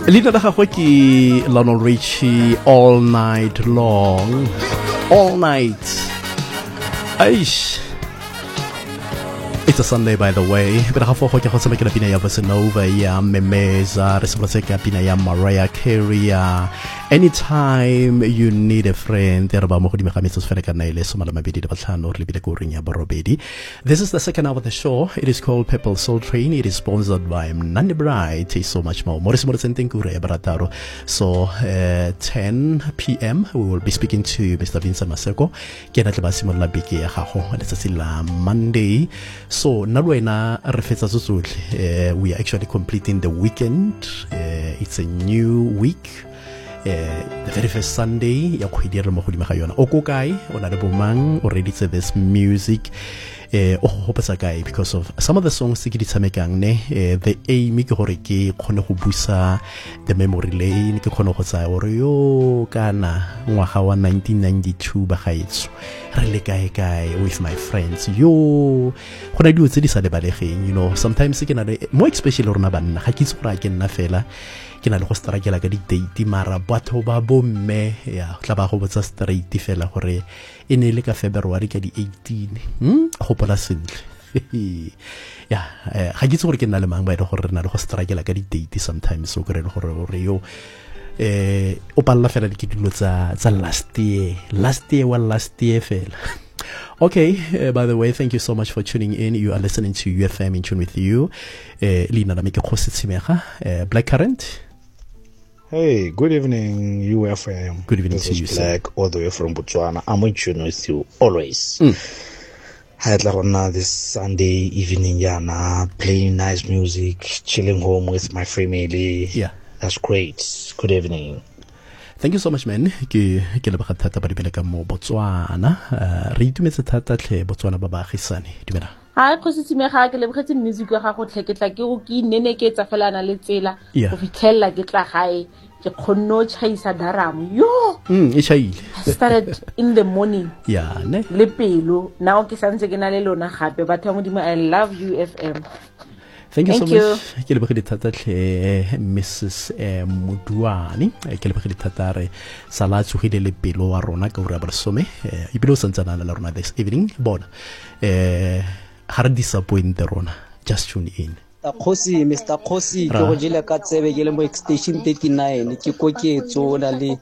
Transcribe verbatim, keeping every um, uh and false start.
Leader la gagwe ke Lionel Richie, All Night Long. All night. Aish. It's a Sunday, by the way. But I thought I was making a pina ya Bosanova, ya Memeza, Responsible pina ya Mariah Carey. Anytime you need a friend, this is the second hour of the show. It is called Purple Soul Train. It is sponsored by Nandi Bright. It's so much more. So, uh, ten p m we will be speaking to Mister Vincent Maseko. Monday. So, uh, we are actually completing the weekend. Uh, it's a new week. Uh, the very first Sunday, ya khwedi re mo godimo ga yona. O ko kae o na le bomang already to this music. Eh o hopotsa kae because of some of the songs ke di tshamekang ne uh, the aim ke gore ke khone go busa the memory lane ke khone go tsaya gore yo kana ngwaga wa nineteen ninety-two ba gaetso re le kae kae with my friends yo gona di utse di sa le balegeng, you know, sometimes ke na le more especially rona banna ga ke itse gore ke nna fela ke na le go struggle ka di date mara batho ba bomme ya tla ba go botsa straight fela gore e ne le ka February ka di eighteen hm go pola sentle ya ga ke itse gore ke nna le mang ba ile gore re na le go struggle ka di date sometimes so gore gore gore yo eh o palla fela di kitlo tsa tsa last year last year wa last year fela. Okay, uh, by the way, thank you so much for tuning in. You are listening to U F M In Tune With You. Uh, Lina na make uh, Black Current. Hey, good evening, U F M. Good evening this to you, Black, sir. All the way from Botswana. I'm in tune with you always. Mm. Had like on this Sunday evening, yana playing nice music, chilling home with my family. Yeah, that's great. Good evening. Thank you so much, man. Ke ke le ba thata ba di ka mo Botswana. Re itumetse thata tle Botswana ba baagisane. Dumela. Ha go se tsime ga ke le bogetse music ga go tlheketla ke go ke nene ke tsa fela na le tsela go fitlhella ke tla gae ke khonno chaisa daram yo mm e chaile started in the morning yeah ne le pelo now ke santse ke na le lona gape ba thwa modimo. I love U F M. Thank you Thank so you. much. Ke le bogedi thata tle Missus Muduani. Ke le bogedi thata re sala tsugile le pelo wa rona ka ura ba some e pelo santsana la rona this evening bona eh hard disappoint rona. Just tune in. Khosi Mister Khosi ke go jela ka tsebe ke le mo extension thirty-nine ke ko ke tsona le